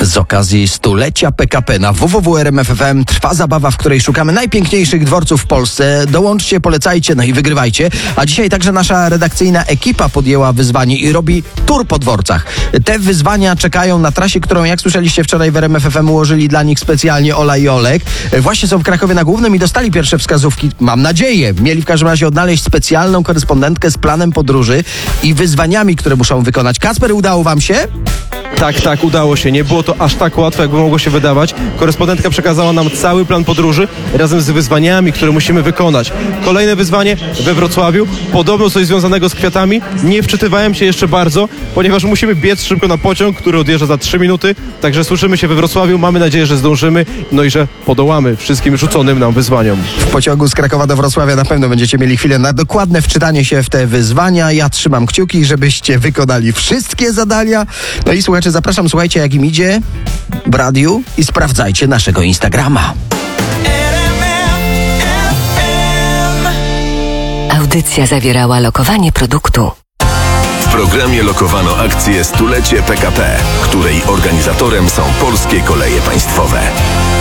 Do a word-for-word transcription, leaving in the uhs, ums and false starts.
Z okazji stulecia P K P na w w w kropka r m f f m trwa zabawa, w której szukamy najpiękniejszych dworców w Polsce. Dołączcie, polecajcie, no i wygrywajcie. A dzisiaj także nasza redakcyjna ekipa podjęła wyzwanie i robi tour po dworcach. Te wyzwania czekają na trasie, którą, jak słyszeliście wczoraj w R M F F M, ułożyli dla nich specjalnie Ola i Olek. Właśnie są w Krakowie na Głównym i dostali pierwsze wskazówki. Mam nadzieję. Mieli w każdym razie odnaleźć specjalną korespondentkę z planem podróży i wyzwaniami, które muszą wykonać. Kacper, udało wam się? Tak, tak, udało się. Nie było to aż tak łatwe, jakby mogło się wydawać. Korespondentka przekazała nam cały plan podróży razem z wyzwaniami, które musimy wykonać. Kolejne wyzwanie we Wrocławiu. Podobno coś związanego z kwiatami. Nie wczytywałem się jeszcze bardzo, ponieważ musimy biec szybko na pociąg, który odjeżdża za trzy minuty. Także słyszymy się we Wrocławiu. Mamy nadzieję, że zdążymy, no i że podołamy wszystkim rzuconym nam wyzwaniom. W pociągu z Krakowa do Wrocławia na pewno będziecie mieli chwilę na dokładne wczytanie się w te wyzwania. Ja trzymam kciuki, żebyście wykonali wszystkie zadania. No i słuchajcie, zapraszam, słuchajcie, jak im idzie w radiu i sprawdzajcie naszego Instagrama. Audycja zawierała lokowanie produktu. W programie lokowano akcję Stulecie P K P, której organizatorem są Polskie Koleje Państwowe.